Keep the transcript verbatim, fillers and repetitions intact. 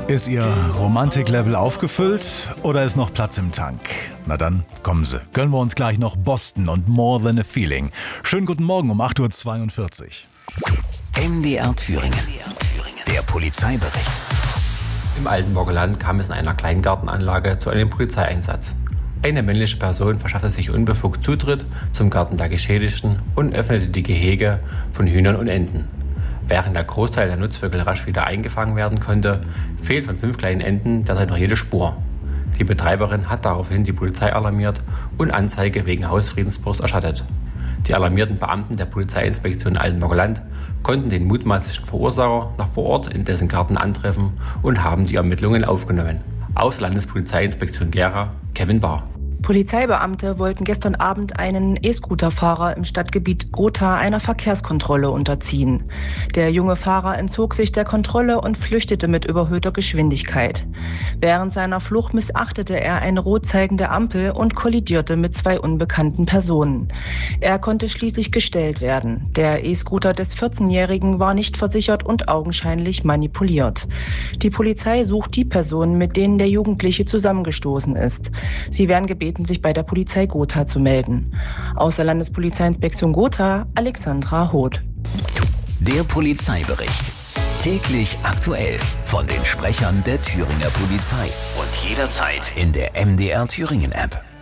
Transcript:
Ist Ihr Romantiklevel aufgefüllt oder ist noch Platz im Tank? Na dann, kommen Sie. Gönnen wir uns gleich noch Boston und More Than a Feeling. Schönen guten Morgen um acht Uhr zweiundvierzig. M D R Thüringen. Der Polizeibericht. Im Altenburger Land kam es in einer Kleingartenanlage zu einem Polizeieinsatz. Eine männliche Person verschaffte sich unbefugt Zutritt zum Garten der Geschädigten und öffnete die Gehege von Hühnern und Enten. Während der Großteil der Nutzvögel rasch wieder eingefangen werden konnte, fehlt von fünf kleinen Enten derzeit noch jede Spur. Die Betreiberin hat daraufhin die Polizei alarmiert und Anzeige wegen Hausfriedensbruchs erstattet. Die alarmierten Beamten der Polizeiinspektion Altenburger Land konnten den mutmaßlichen Verursacher noch vor Ort in dessen Garten antreffen und haben die Ermittlungen aufgenommen. Aus der Landespolizeiinspektion Gera, Kevin Bahr. Polizeibeamte wollten gestern Abend einen E-Scooter-Fahrer im Stadtgebiet Gotha einer Verkehrskontrolle unterziehen. Der junge Fahrer entzog sich der Kontrolle und flüchtete mit überhöhter Geschwindigkeit. Während seiner Flucht missachtete er eine rot zeigende Ampel und kollidierte mit zwei unbekannten Personen. Er konnte schließlich gestellt werden. Der E-Scooter des vierzehnjährigen war nicht versichert und augenscheinlich manipuliert. Die Polizei sucht die Personen, mit denen der Jugendliche zusammengestoßen ist. Sie werden gebeten, sich bei der Polizei Gotha zu melden. Aus der Landespolizeiinspektion Gotha, Alexandra Hoth. Der Polizeibericht. Täglich aktuell von den Sprechern der Thüringer Polizei. Und jederzeit in der M D R Thüringen App.